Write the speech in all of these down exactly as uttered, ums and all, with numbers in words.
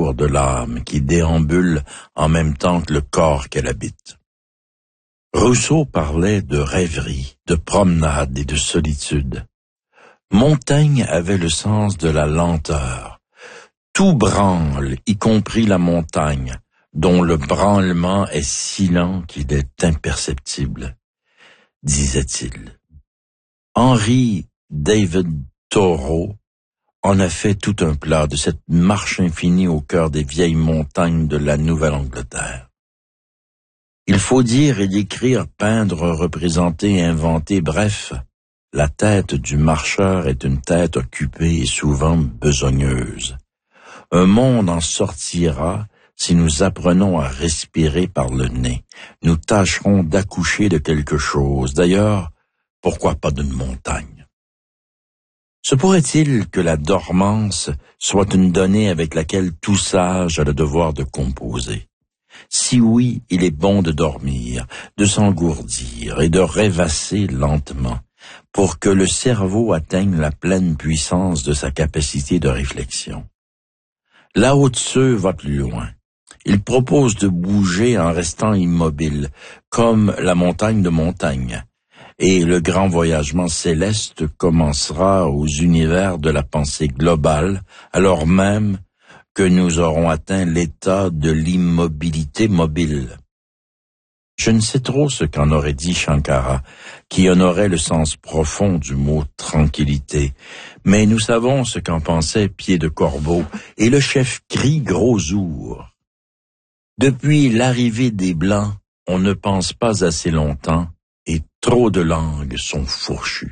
parcours de l'âme qui déambule en même temps que le corps qu'elle habite. Rousseau parlait de rêverie, de promenade et de solitude. Montaigne avait le sens de la lenteur. Tout branle, y compris la montagne, dont le branlement est si lent qu'il est imperceptible, disait-il. Henry David Thoreau en a fait tout un plat de cette marche infinie au cœur des vieilles montagnes de la Nouvelle-Angleterre. Il faut dire et décrire, peindre, représenter, inventer, bref, la tête du marcheur est une tête occupée et souvent besogneuse. Un monde en sortira si nous apprenons à respirer par le nez. Nous tâcherons d'accoucher de quelque chose. D'ailleurs, pourquoi pas d'une montagne? Se pourrait-il que la dormance soit une donnée avec laquelle tout sage a le devoir de composer? Si oui, il est bon de dormir, de s'engourdir et de rêvasser lentement pour que le cerveau atteigne la pleine puissance de sa capacité de réflexion. Lao Tzu va plus loin. Il propose de bouger en restant immobile, comme la montagne de montagne, et le grand voyagement céleste commencera aux univers de la pensée globale, alors même que nous aurons atteint l'état de l'immobilité mobile. Je ne sais trop ce qu'en aurait dit Shankara, qui honorait le sens profond du mot « tranquillité », mais nous savons ce qu'en pensait Pied de Corbeau et le chef cri Gros-Ours. Depuis l'arrivée des Blancs, on ne pense pas assez longtemps et trop de langues sont fourchues.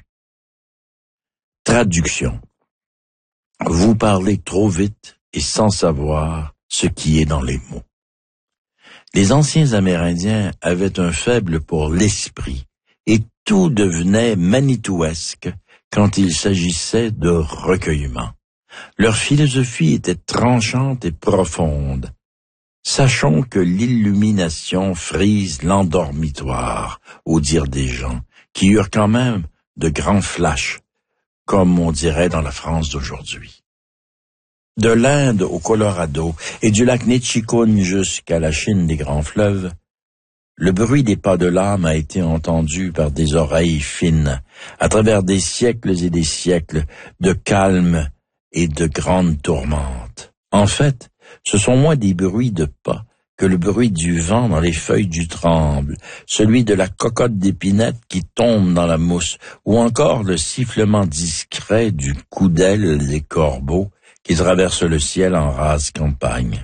Traduction. Vous parlez trop vite et sans savoir ce qui est dans les mots. Les anciens Amérindiens avaient un faible pour l'esprit et tout devenait manitouesque quand il s'agissait de recueillement. Leur philosophie était tranchante et profonde. Sachons que l'illumination frise l'endormitoire, au dire des gens, qui eurent quand même de grands flashs, comme on dirait dans la France d'aujourd'hui. De l'Inde au Colorado et du lac Nechikun jusqu'à la Chine des grands fleuves, le bruit des pas de l'âme a été entendu par des oreilles fines, à travers des siècles et des siècles de calme et de grandes tourmentes. En fait, ce sont moins des bruits de pas que le bruit du vent dans les feuilles du tremble, celui de la cocotte d'épinette qui tombe dans la mousse, ou encore le sifflement discret du coup d'aile des corbeaux qui traversent le ciel en rase campagne.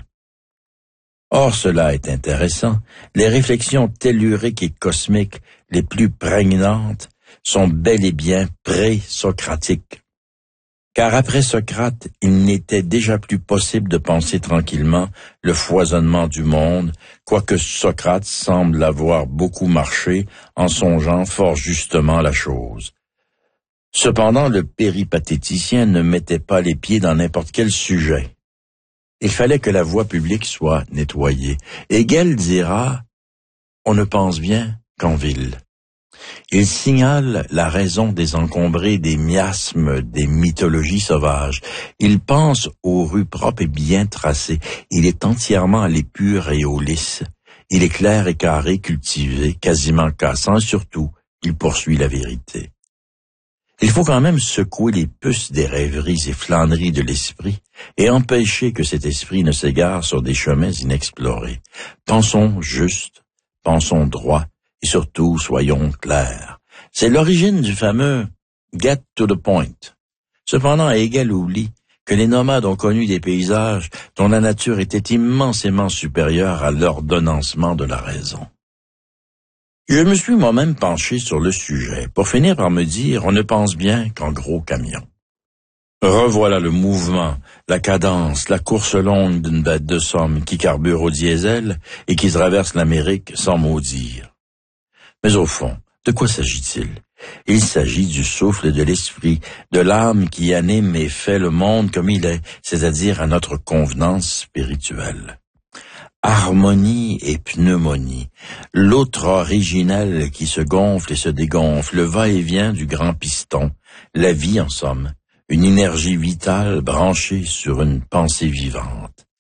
Or, cela est intéressant. Les réflexions telluriques et cosmiques les plus prégnantes sont bel et bien pré-socratiques. Car après Socrate, il n'était déjà plus possible de penser tranquillement le foisonnement du monde, quoique Socrate semble avoir beaucoup marché en songeant fort justement la chose. Cependant, le péripatéticien ne mettait pas les pieds dans n'importe quel sujet. Il fallait que la voie publique soit nettoyée. Hegel dira « On ne pense bien qu'en ville ». Il signale la raison des encombrés des miasmes des mythologies sauvages. Il pense aux rues propres et bien tracées. Il est entièrement à l'épure et au lisse. Il est clair et carré, cultivé, quasiment cassant, et surtout, il poursuit la vérité. Il faut quand même secouer les puces des rêveries et flâneries de l'esprit et empêcher que cet esprit ne s'égare sur des chemins inexplorés. Pensons juste, pensons droit et surtout soyons clairs. C'est l'origine du fameux « get to the point ». Cependant, Hegel oublie que les nomades ont connu des paysages dont la nature était immensément supérieure à l'ordonnancement de la raison. Je me suis moi-même penché sur le sujet, pour finir par me dire, on ne pense bien qu'en gros camion. Revoilà le mouvement, la cadence, la course longue d'une bête de somme qui carbure au diesel et qui traverse l'Amérique sans mot dire. Mais au fond, de quoi s'agit-il? Il s'agit du souffle de l'esprit, de l'âme qui anime et fait le monde comme il est, c'est-à-dire à notre convenance spirituelle. Harmonie et pneumonie, l'autre originel qui se gonfle et se dégonfle, le va-et-vient du grand piston, la vie en somme, une énergie vitale branchée sur une pensée vivante.